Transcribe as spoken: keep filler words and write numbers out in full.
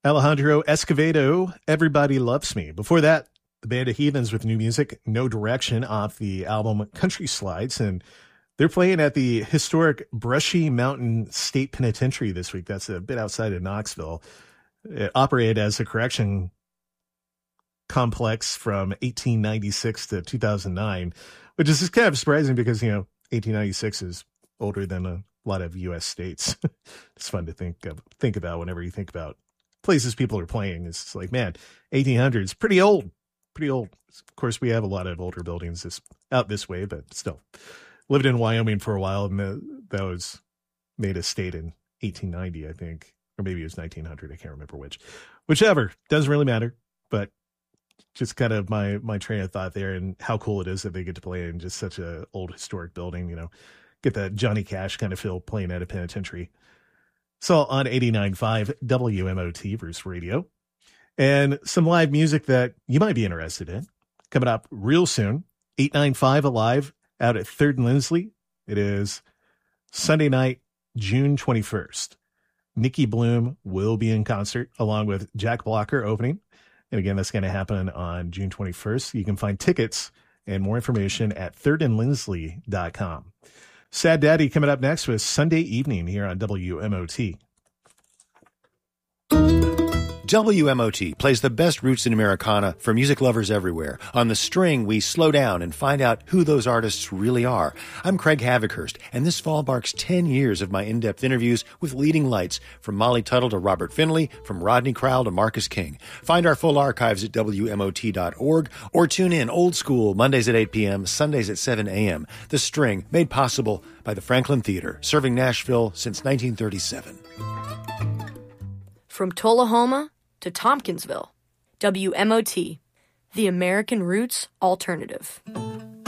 Alejandro Escovedo, Everybody Loves Me. Before that, the Band of Heathens with new music, No Direction, off the album Country Slides. And they're playing at the historic Brushy Mountain State Penitentiary this week. That's a bit outside of Knoxville. It operated as a correction complex from eighteen ninety-six to two thousand nine, which is just kind of surprising because, you know, eighteen ninety-six is older than a lot of U S states. It's fun to think of, think about whenever you think about places people are playing. It's like, man, eighteen hundreds, pretty old, pretty old. Of course, we have a lot of older buildings this, out this way, but still. Lived in Wyoming for a while, and the, that was made a state in eighteen ninety, I think. Or maybe it was nineteen hundred. I can't remember which. Whichever. Doesn't really matter. But just kind of my, my train of thought there and how cool it is that they get to play in just such a old historic building, you know. Get that Johnny Cash kind of feel playing at a penitentiary. So on eighty-nine point five W M O T Verse Radio. And some live music that you might be interested in. Coming up real soon. eight ninety-five Alive out at third and Lindsley. It is Sunday night, June twenty-first. Nikki Bloom will be in concert along with Jack Blocker opening. And again, that's going to happen on June twenty-first. You can find tickets and more information at third and lindsley dot com. Sad Daddy coming up next with Sunday Evening here on W M O T. W M O T plays the best roots in Americana for music lovers everywhere. On The String, we slow down and find out who those artists really are. I'm Craig Havikhurst, and this fall marks ten years of my in-depth interviews with leading lights, from Molly Tuttle to Robert Finley, from Rodney Crowell to Marcus King. Find our full archives at W M O T dot org or tune in old school Mondays at eight p.m., Sundays at seven a.m. The String, made possible by the Franklin Theater, serving Nashville since nineteen thirty-seven. From Tullahoma to Tompkinsville, W M O T, the American Roots Alternative.